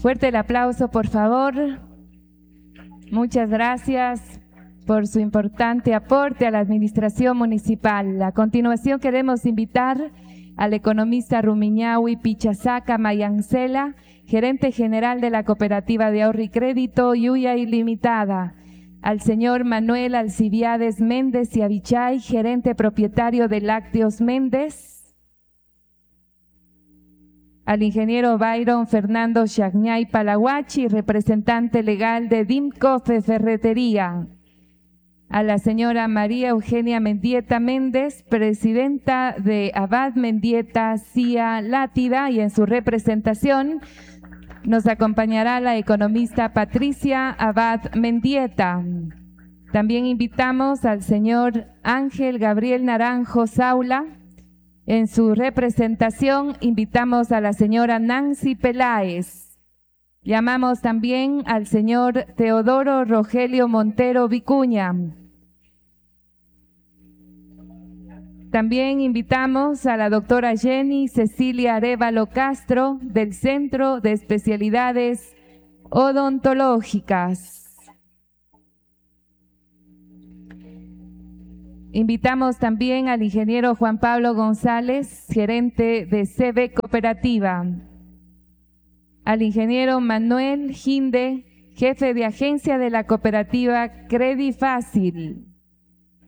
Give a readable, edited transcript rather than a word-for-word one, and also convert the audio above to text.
Fuerte el aplauso, por favor. Muchas gracias por su importante aporte a la administración municipal. A continuación queremos invitar al economista Rumiñahui Pichasaca Mayancela, gerente general de la Cooperativa de Ahorro y Crédito Yuya Ilimitada, al señor Manuel Alcibiades Méndez y Avichay, gerente propietario de Lácteos Méndez, al ingeniero Byron Fernando Shagñay Palahuachi, representante legal de Dimcofe Ferretería, a la señora María Eugenia Mendieta Méndez, presidenta de Abad Mendieta CIA Látida, y en su representación nos acompañará la economista Patricia Abad Mendieta. También invitamos al señor Ángel Gabriel Naranjo Saula. En su representación invitamos a la señora Nancy Peláez. Llamamos también al señor Teodoro Rogelio Montero Vicuña. También invitamos a la doctora Jenny Cecilia Arévalo Castro del Centro de Especialidades Odontológicas. Invitamos también al ingeniero Juan Pablo González, gerente de CB Cooperativa, al ingeniero Manuel Ginde, jefe de agencia de la cooperativa Credifácil,